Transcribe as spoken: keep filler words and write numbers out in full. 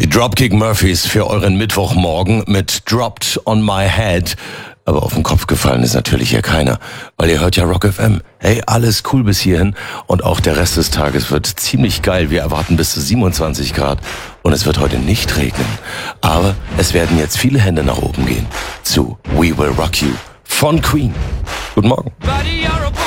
Die Dropkick Murphys für euren Mittwochmorgen mit Dropped on My Head. Aber auf den Kopf gefallen ist natürlich hier keiner, weil ihr hört ja Rock F M. Hey, alles cool bis hierhin und auch der Rest des Tages wird ziemlich geil. Wir erwarten bis zu siebenundzwanzig Grad und es wird heute nicht regnen. Aber es werden jetzt viele Hände nach oben gehen zu We Will Rock You von Queen. Guten Morgen. Buddy.